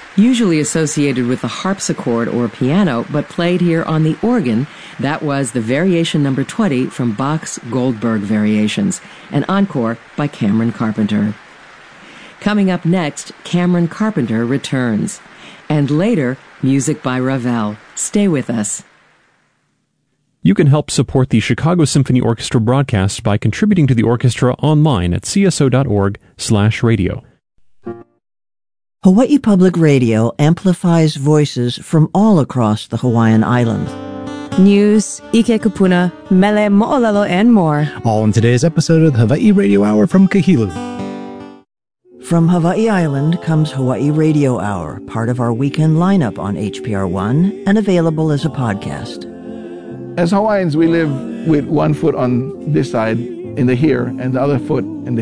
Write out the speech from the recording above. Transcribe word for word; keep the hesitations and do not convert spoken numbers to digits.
Usually associated with the harpsichord or piano, but played here on the organ, that was the Variation Number twenty from Bach's Goldberg Variations, an encore by Cameron Carpenter. Coming up next, Cameron Carpenter returns. And later, music by Ravel. Stay with us. You can help support the Chicago Symphony Orchestra broadcast by contributing to the orchestra online at c s o dot org slash radio. Hawaii Public Radio amplifies voices from all across the Hawaiian Island. News, ike kupuna, mele mo'olelo, and more. All in today's episode of the Hawaii Radio Hour from Kahilu. From Hawaii Island comes Hawaii Radio Hour, part of our weekend lineup on H P R one and available as a podcast. As Hawaiians, we live with one foot on this side in the here and the other foot in the